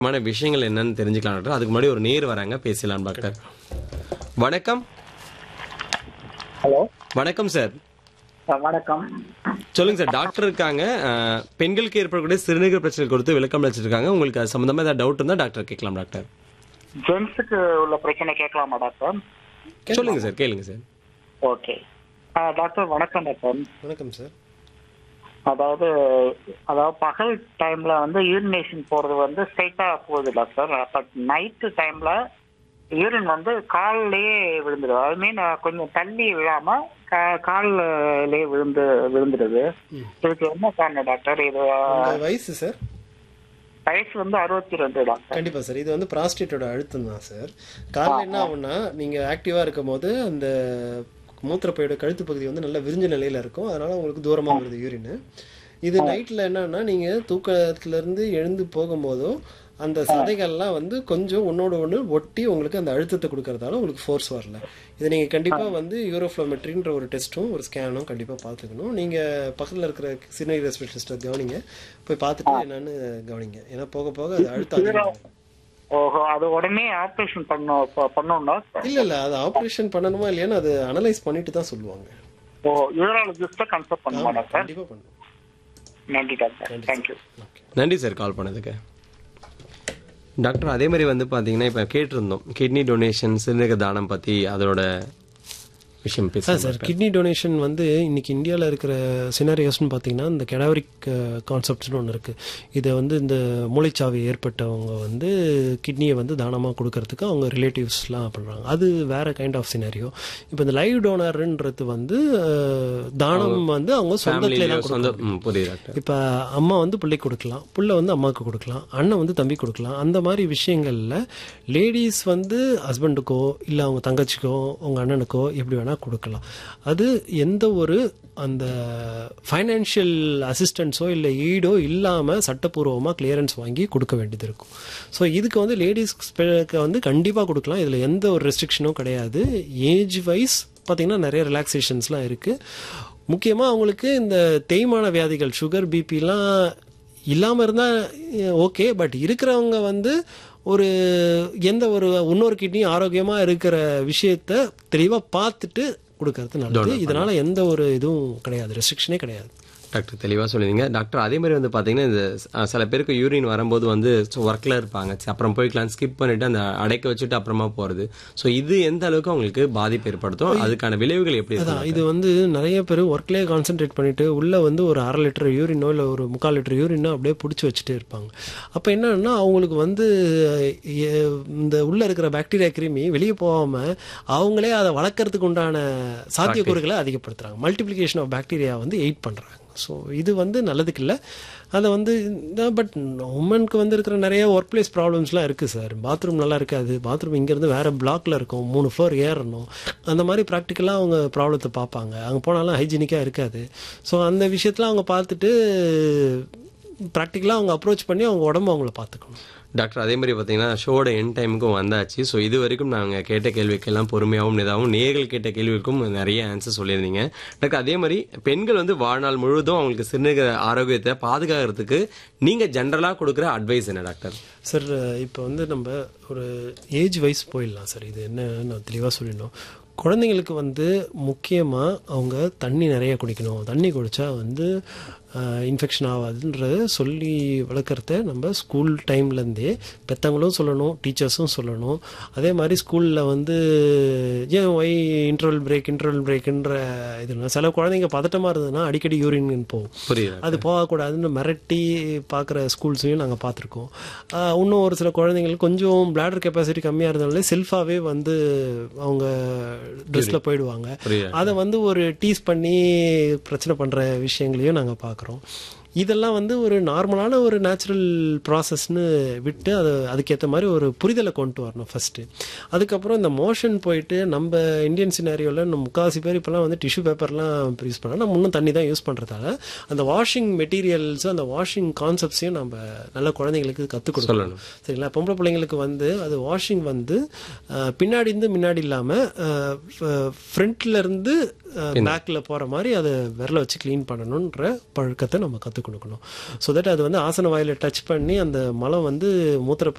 விஷயங்கள் என்னன்னு தெரிஞ்சுக்கலாம் டாக்டர். அதுக்கு முன்னாடி ஒரு நேர் வராங்க, பேசலாம் டாக்டர். வணக்கம். ஹலோ, வணக்கம் சார். வணக்கம். சொல்லுங்க சார். டாக்டர் இருக்காங்க. பெண்களுக்கு ஏற்படக்கூடிய சிறுநீரக பிரச்சனை கொடுத்து விளக்கம் அளிச்சிருக்காங்க. உங்களுக்கு அது சம்பந்தமா ஏதாவது டவுட் இருந்தா டாக்டர் கேட்கலாம் டாக்டர். ஜென்ஸுக்கு உள்ள பிரச்சனை கேட்கலாமா டாக்டர்? சொல்லுங்க சார், கேளுங்க சார். ஓகே டாக்டர், வணக்கம் டாக்டர். வணக்கம் சார். அதாவது பகல் டைம்ல யூரினேஷன் போறது ஸ்ட்ரைட்டா போகுது டாக்டர். பட் நைட்டு டைம்ல யூரின் கால்லயே விழுந்துடும். ஐ மீன் கொஞ்சம் தள்ளி விழாம கால்லயே விழுந்துடுது. இதுக்கு என்ன காரணம் டாக்டர்? இது வயசு சார்? வயசு 62 டாக்டர். கண்டிப்பா சார். இது ப்ராஸ்டேட்டோட அழுத்தம் தான் சார். காரணம் என்ன ஆகும்னா, நீங்க ஆக்டிவா இருக்கும் போது அந்த மூத்திரப்பையோட கழுத்து பகுதி நல்லா விரிஞ்ச நிலையில இருக்கும். அதனால உங்களுக்கு தூரமா வருது யூரின். இது நைட்ல என்னன்னா, நீங்க தூக்கத்துல இருந்து எழுந்து போகும்போதும் அந்த சதைகள்லாம் கொஞ்சம் ஒன்னோட ஒன்று ஒட்டி உங்களுக்கு அந்த அழுத்தத்தை கொடுக்கறதால உங்களுக்கு ஃபோர்ஸ் வரல. இதை நீங்க கண்டிப்பா யூரோஃப்ளோமெட்ரின்ற ஒரு டெஸ்ட்டும் ஒரு ஸ்கேனும் கண்டிப்பா பார்த்துக்கணும். நீங்க பக்கத்துல இருக்கிற சிறுநீரக ஸ்பெஷலிஸ்ட்டை கவனிங்க, போய் பார்த்துட்டு என்னன்னு கவனிங்க. ஏன்னா போக போக அது அழுத்தம். ஓஹோ, அது உடனே ஆபரேஷன் பண்ணணும்னா? இல்ல, அது ஆபரேஷன் பண்ணணுமா இல்லையான்னு அது அனலைஸ் பண்ணிட்டு தான் சொல்லுவாங்க. ஓ, யூராலஜிஸ்ட கன்சல்ட் பண்ணுமா டாக்டர்? கண்டிப்பா பண்ணுவோம். நன்றி டாக்டர். தேங்க்யூ. நன்றி சார் கால் பண்ணதுக்கு. டாக்டர், அதே மாதிரி பார்த்தீங்கன்னா இப்போ கேட்டிருந்தோம் கிட்னி டொனேஷன், சிறுநீரக தானம் பற்றி அதோட விஷயம் பேசுகிறேன் சார். கிட்னி டொனேஷன் இன்னைக்கு இந்தியாவில் இருக்கிற சினாரியோஸ்னு பார்த்தீங்கன்னா, இந்த கெடாவரிக் கான்செப்ட்ஸ்னு ஒன்று இருக்குது. இதை இந்த மூளைச்சாவி ஏற்பட்டவங்க கிட்னியை தானமாக கொடுக்கறதுக்கு அவங்க ரிலேட்டிவ்ஸ்லாம் பண்ணுறாங்க. அது வேற கைண்ட் ஆஃப் சினாரியோ. இப்போ இந்த லைவ் டோனர்ன்றது தானம் அவங்க சொந்தத்துலாம். இப்போ அம்மா பிள்ளைக்கு கொடுக்கலாம், புள்ள அம்மாவுக்கு கொடுக்கலாம், அண்ணன் தம்பி கொடுக்கலாம். அந்த மாதிரி விஷயங்கள்ல லேடிஸ் ஹஸ்பண்டுக்கோ இல்லை அவங்க தங்கச்சிக்கோ அவங்க அண்ணனுக்கோ எப்படி வேணா கொடுக்கலாம். அது எந்த ஒரு அந்த ஃபைனான்ஷியல் அசிஸ்டன்ஸோ இல்லை ஈடோ இல்லாமல் சட்டப்பூர்வமாக கிளியரன்ஸ் வாங்கி கொடுக்க வேண்டியது இருக்கும். ஸோ இதுக்கு லேடிஸ்க்கு கண்டிப்பாக கொடுக்கலாம். இதில் எந்த ஒரு ரெஸ்ட்ரிக்ஷனும் கிடையாது. ஏஜ் வைஸ் பார்த்தீங்கன்னா நிறைய ரிலாக்ஸேஷன்ஸ்லாம் இருக்குது. முக்கியமாக அவங்களுக்கு இந்த தேய்மான வியாதிகள், சுகர், பிபிலாம் இல்லாமல் இருந்தால் ஓகே. பட் இருக்கிறவங்க ஒரு எந்த ஒரு இன்னொரு கிட்னி ஆரோக்கியமா இருக்கிற விஷயத்த தெளிவா பார்த்துட்டு கொடுக்கறது நல்லது. இதனால எந்த ஒரு இதுவும் கிடையாது, ரெஸ்ட்ரிக்ஷனே கிடையாது. டாக்டர் தெளிவாக சொல்லியிருந்தீங்க. டாக்டர், அதே மாதிரி பார்த்தீங்கன்னா இந்த சில பேருக்கு யூரின் வரும்போது ஒர்க்கில் இருப்பாங்க, அப்புறம் போய்க்கலாம் ஸ்கிப் பண்ணிட்டு அந்த அடைக்க வச்சுட்டு அப்புறமா போகிறது. ஸோ இது எந்த அளவுக்கு அவங்களுக்கு பாதிப்பு ஏற்படுத்தும், அதுக்கான விளைவுகள் எப்படி? அதான் இது நிறைய பேர் ஒர்க்லேயே கான்சென்ட்ரேட் பண்ணிட்டு உள்ள ஒரு 1/2 லிட்டர் யூரினோ இல்லை ஒரு 3/4 லிட்டர் யூரினோ அப்படியே பிடிச்சி வச்சுட்டே இருப்பாங்க. அப்போ என்னன்னா அவங்களுக்கு இந்த உள்ள இருக்கிற பாக்டீரியா கிருமி வெளியே போகாமல் அவங்களே அதை வளர்க்கறதுக்கு உண்டான சாத்தியக்கூறுகளை அதிகப்படுத்துறாங்க. மல்டிப்ளிகேஷன் ஆஃப் பாக்டீரியா எயிட் பண்ணுறாங்க. ஸோ இது நல்லதுக்கு இல்லை. அதை பட் உமனுக்கு இருக்கிற நிறைய ஒர்க் பிளேஸ் ப்ராப்ளம்ஸ்லாம் இருக்குது சார். பாத்ரூம் நல்லா இருக்காது, பாத்ரூம் இங்கேருந்து வேறு பிளாக்ல இருக்கும், 3 ஃப்ளோர் ஏறணும். அந்த மாதிரி ப்ராக்டிக்கலாக அவங்க ப்ராப்ளத்தை பார்ப்பாங்க. அங்கே போனாலும் ஹைஜீனிக்காக இருக்காது. ஸோ அந்த விஷயத்தில் அவங்க பார்த்துட்டு ப்ராக்டிக்கலாக அவங்க அப்ரோச் பண்ணி அவங்க உடம்பு அவங்கள பார்த்துக்கணும். டாக்டர், அதே மாதிரி பார்த்தீங்கன்னா ஷோட எண்ட் டைமுக்கும் வந்தாச்சு. ஸோ இது வரைக்கும் நாங்கள் கேட்ட கேள்விக்கெல்லாம் பொறுமையாகவும் இதாகவும் நேர்கள் கேட்ட கேள்விக்கும் நிறைய ஆன்சர் சொல்லியிருந்தீங்க டாக்டர். அதே மாதிரி பெண்கள் வாழ்நாள் முழுவதும் அவங்களுக்கு சிறுநீரக ஆரோக்கியத்தை பாதுகாக்கிறதுக்கு நீங்கள் ஜென்ரலாக கொடுக்குற அட்வைஸ் என்ன டாக்டர்? சார், இப்போ நம்ம ஒரு ஏஜ் வைஸ் போயிடலாம் சார். இது என்ன நான் தெளிவாக சொல்லிடணும். குழந்தைங்களுக்கு முக்கியமாக அவங்க தண்ணி நிறைய குடிக்கணும். தண்ணி குடித்தா இன்ஃபெக்ஷன் ஆகாதுன்றத சொல்லி வளர்க்குறத நம்ம ஸ்கூல் டைம்லேருந்தே பெற்றவங்களும் சொல்லணும், டீச்சர்ஸும் சொல்லணும். அதே மாதிரி ஸ்கூலில் ஏன் ஒய் இன்டர்வல் பிரேக்குன்ற இது சில குழந்தைங்க பதட்டமாக இருந்ததுன்னா அடிக்கடி யூரின் போகும். அது போகக்கூடாதுன்னு மிரட்டி பார்க்குற ஸ்கூல்ஸையும் நாங்கள் பார்த்துருக்கோம். இன்னும் ஒரு சில குழந்தைங்களுக்கு கொஞ்சம் பிளாடர் கெப்பாசிட்டி கம்மியாக இருந்தனாலே செல்ஃபாகவே அவங்க ட்ரெஸ்ஸில் போயிடுவாங்க. அதை ஒரு டீஸ் பண்ணி பிரச்சனை பண்ணுற விஷயங்களையும் நாங்கள் பார்க்குறோம். இதெல்லாம் ஒரு நார்மலான ஒரு நேச்சுரல் ப்ராசஸ்ன்னு விட்டு அதுக்கேற்ற மாதிரி ஒரு புரிதலை கொண்டு வரணும் ஃபஸ்ட்டு. அதுக்கப்புறம் இந்த மோஷன் போயிட்டு நம்ம இந்தியன் சினாரியோவில் நம்ம முக்கால்வாசி பேர் இப்போலாம் டிஷ்யூ பேப்பர்லாம் யூஸ் பண்ணால் நம்ம இன்னும் தண்ணி தான் யூஸ் பண்ணுறதால அந்த வாஷிங் மெட்டீரியல்ஸ், அந்த வாஷிங் கான்செப்ட்ஸையும் நம்ம நல்ல குழந்தைங்களுக்கு கற்றுக் கொடுக்கணும். சரிங்களா? பொம்பளை பிள்ளைங்களுக்கு அது வாஷிங் பின்னாடி இருந்து முன்னாடி இல்லாமல் ஃப்ரண்ட்ல இருந்து பேக்கில் போகிற மாதிரி அதை விரலை வச்சு க்ளீன் பண்ணணுன்ற பழக்கத்தை நம்ம கற்றுக் கொடுக்கணும். ஸோ தட் அது வந்து ஆசன வாயில் டச் பண்ணி அந்த மலம் வந்து மூத்திர